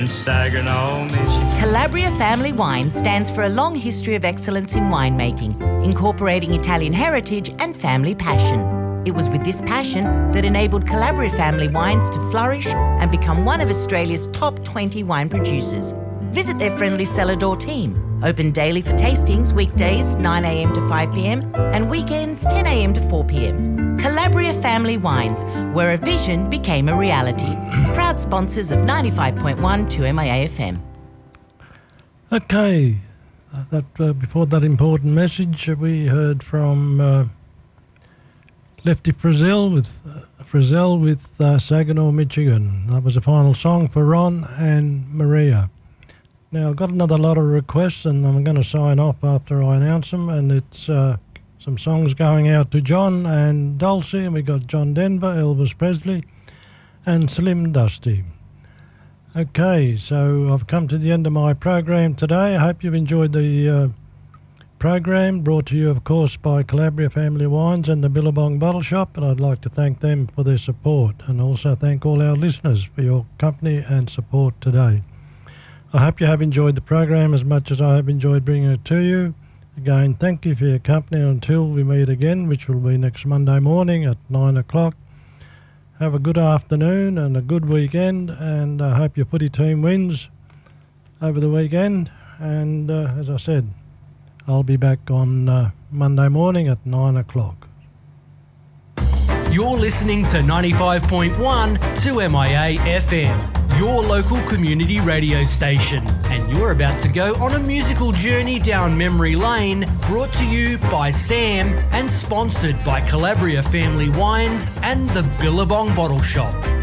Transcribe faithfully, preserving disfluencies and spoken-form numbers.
Saginaw, Michigan. Calabria Family Wine stands for a long history of excellence in winemaking, incorporating Italian heritage and family passion. It was with this passion that enabled Calabria Family Wines to flourish and become one of Australia's top twenty wine producers. Visit their friendly cellar door team. Open daily for tastings, weekdays nine a m to five p m and weekends ten a m to four p m. Calabria Family Wines, where a vision became a reality. Proud sponsors of ninety-five point one two M I A F M. Okay, uh, that uh, before that important message, uh, we heard from uh, Lefty Frizzell with uh, Frizzell with uh, Saginaw, Michigan. That was the final song for Ron and Maria. Now, I've got another lot of requests, and I'm going to sign off after I announce them, and it's uh, some songs going out to John and Dulcie, and we got John Denver, Elvis Presley, and Slim Dusty. Okay, so I've come to the end of my program today. I hope you've enjoyed the uh, program, brought to you, of course, by Calabria Family Wines and the Billabong Bottle Shop, and I'd like to thank them for their support, and also thank all our listeners for your company and support today. I hope you have enjoyed the program as much as I have enjoyed bringing it to you. Again, thank you for your company until we meet again, which will be next Monday morning at nine o'clock. Have a good afternoon and a good weekend, and I hope your footy team wins over the weekend. And uh, as I said, I'll be back on uh, Monday morning at nine o'clock. You're listening to ninety-five point one two M I A F M, your local community radio station. And you're about to go on a musical journey down memory lane, brought to you by Sam and sponsored by Calabria Family Wines and the Billabong Bottle Shop.